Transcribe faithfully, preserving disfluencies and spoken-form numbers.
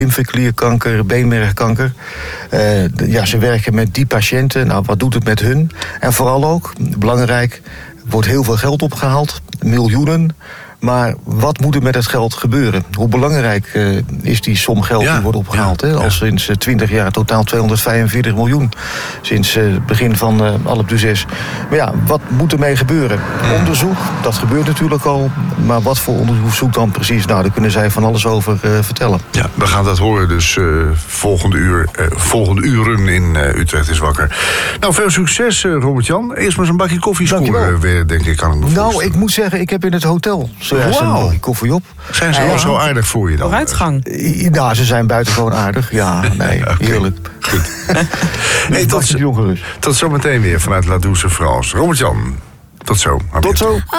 lymfeklierkanker, beenmergkanker. Uh, ja, ze werken met die patiënten. Nou, wat doet het met hun? En vooral ook, belangrijk, er wordt heel veel geld opgehaald, miljoenen. Maar wat moet er met het geld gebeuren? Hoe belangrijk uh, is die som geld ja, die wordt opgehaald? Ja, hè? Al ja. sinds uh, twintig jaar totaal tweehonderdvijfenveertig miljoen. Sinds uh, het begin van uh, Alpe d'Huez. Maar ja, wat moet ermee gebeuren? Mm. Onderzoek, dat gebeurt natuurlijk al. Maar wat voor onderzoek dan precies? Nou, daar kunnen zij van alles over uh, vertellen. Ja, we gaan dat horen dus uh, volgende, uur, uh, volgende uren in uh, Utrecht is wakker. Nou, veel succes, uh, Robert-Jan. Eerst maar eens een bakje koffie scoren weer, denk ik. Kan ik me nou, voorstellen. Ik moet zeggen, ik heb in het hotel zojuist wow. een mooie koffie op. Zijn ze wel ja. zo aardig voor je dan? Vooruitgang. Nou, ze zijn buitengewoon aardig. Ja, nee, okay. Heerlijk. Goed. Hey, tot, tot zometeen weer vanuit La Douce France. Robert-Jan, tot zo. Tot zo.